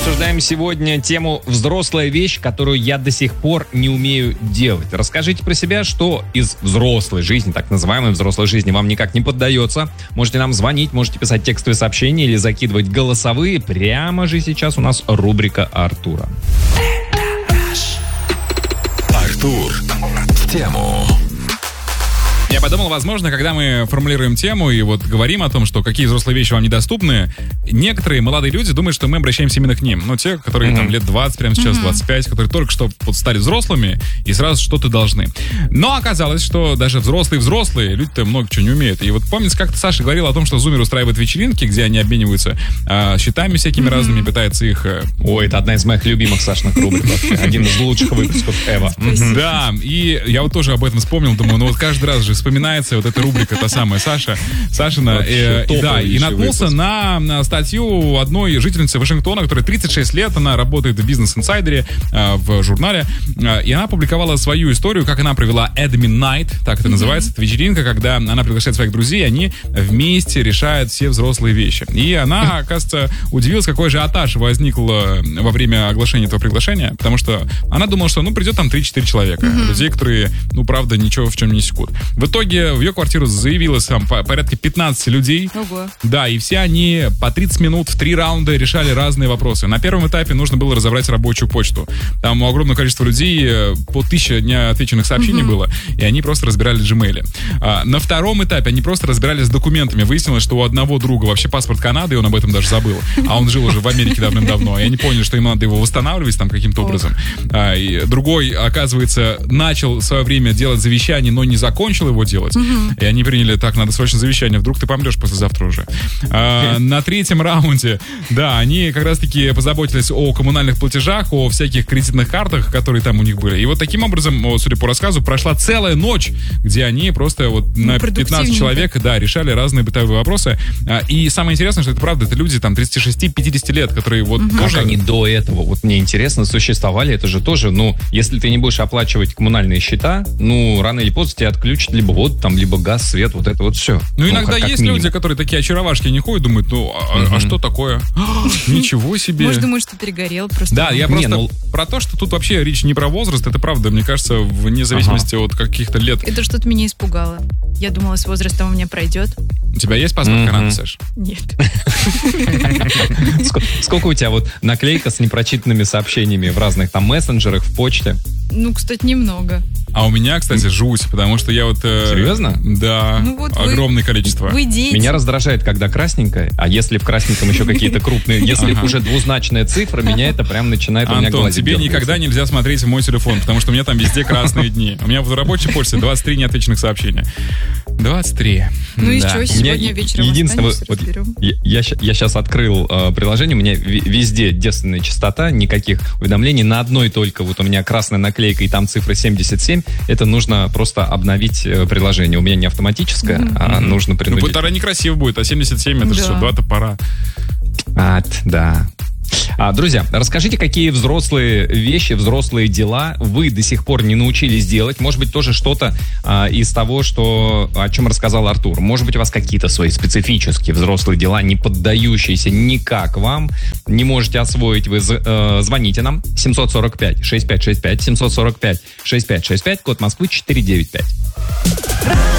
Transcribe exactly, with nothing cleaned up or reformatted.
Обсуждаем сегодня тему «Взрослая вещь, которую я до сих пор не умею делать». Расскажите про себя, что из взрослой жизни, так называемой взрослой жизни, вам никак не поддается. Можете нам звонить, можете писать текстовые сообщения или закидывать голосовые. Прямо же сейчас у нас рубрика Артура. Артур в тему. Я подумал, возможно, когда мы формулируем тему и вот говорим о том, что какие взрослые вещи вам недоступны, некоторые молодые люди думают, что мы обращаемся именно к ним. Ну, те, которые mm-hmm. там лет двадцать, прямо сейчас mm-hmm. двадцать пять, которые только что вот стали взрослыми и сразу что-то должны. Но оказалось, что даже взрослые-взрослые люди-то много чего не умеют. И вот помните, как-то Саша говорил о том, что Зумер устраивает вечеринки, где они обмениваются э, счетами всякими mm-hmm. разными, пытаются их... Э... Ой, это одна из моих любимых Сашиных рубрик вообще. Один из лучших выпусков Эва. Да, и я вот тоже об этом вспомнил, думаю, ну вот каждый раз же вспоминается вот эта рубрика, та самая Саша, Сашина, э, и, да, и наткнулся на, на статью одной жительницы Вашингтона, которая тридцать шесть лет, она работает в бизнес-инсайдере, э, в журнале, э, и она опубликовала свою историю, как она провела Admin Night, так это mm-hmm. называется, это вечеринка, когда она приглашает своих друзей, и они вместе решают все взрослые вещи. И она, оказывается, удивилась, какой же ажиотаж возник во время оглашения этого приглашения, потому что она думала, что, ну, придет там три-четыре человека, mm-hmm. людей, которые, ну, правда, ничего в чем не секут. В итоге в ее квартиру заявилось там порядка пятнадцать людей. Ого. Да, и все они по тридцать минут в три раунда решали разные вопросы. На первом этапе нужно было разобрать рабочую почту. Там огромное количество людей, по тысяче неотвеченных сообщений uh-huh. было, и они просто разбирали Gmail. А, на втором этапе они просто разбирались с документами. Выяснилось, что у одного друга вообще паспорт Канады, и он об этом даже забыл. А он жил уже в Америке давным-давно, и они поняли, что им надо его восстанавливать там каким-то образом. А, и другой, оказывается, начал в свое время делать завещание, но не закончил его делать. Uh-huh. И они приняли, так, надо срочно завещание, вдруг ты помрешь послезавтра уже. А, на третьем раунде, да, они как раз-таки позаботились о коммунальных платежах, о всяких кредитных картах, которые там у них были. И вот таким образом, судя по рассказу, прошла целая ночь, где они просто вот ну, на пятнадцать человек, да, решали разные бытовые вопросы. А, и самое интересное, что это правда, это люди там тридцать шесть - пятьдесят лет, которые вот угу. тоже... Как они до этого, вот мне интересно, существовали, это же тоже, ну, если ты не будешь оплачивать коммунальные счета, ну, рано или поздно тебя отключат либо воду, там, либо газ, свет, вот это вот все. Ну, ну иногда как, есть как люди, которые такие очаровашки не ходят, думают, ну, а, угу. а что такое? Ничего себе. Может, думаешь, что перегорел просто. Да, я просто не, ну... про то, что тут вообще речь не про возраст, это правда, мне кажется, вне зависимости ага. от каких-то лет. Это что-то меня испугало. Я думала, с возрастом у меня пройдет. У тебя есть паспорт Канады, Саш? Нет. Сколько у тебя вот наклейка с непрочитанными сообщениями в разных там мессенджерах, в почте? Ну, кстати, немного. А у меня, кстати, жуть, потому что я вот... Э, Серьезно? Да, ну, вот огромное вы, количество. Вы дети. Меня раздражает, когда красненькое, а если в красненьком еще какие-то крупные, если ага. уже двузначная цифра, меня это прям начинает Антон, у меня глазик тебе дергаться. Никогда нельзя смотреть в мой телефон, потому что у меня там везде красные дни. У меня в рабочей почте двадцать три неотвеченных сообщения. двадцать три. Ну да. и что, сегодня вечером единственное, останешься, вот, разберем. Я, я, я сейчас открыл э, приложение, у меня везде девственная частота, никаких уведомлений, на одной только вот у меня красная наклейка и там цифра семьдесят семь, это нужно просто обновить э, приложение. У меня не автоматическое, mm-hmm. а нужно принудить. Ну, тогда некрасиво будет, а семьдесят семь это да. же все, два топора. А, да. А, друзья, расскажите, какие взрослые вещи, взрослые дела вы до сих пор не научились делать. Может быть, тоже что-то а, из того, что, о чем рассказал Артур. Может быть, у вас какие-то свои специфические взрослые дела, не поддающиеся никак вам, не можете освоить. Вы э, звоните нам семь сорок пять шестьдесят пять шестьдесят пять, семь сорок пять шестьдесят пять шестьдесят пять, код Москвы четыреста девяносто пять.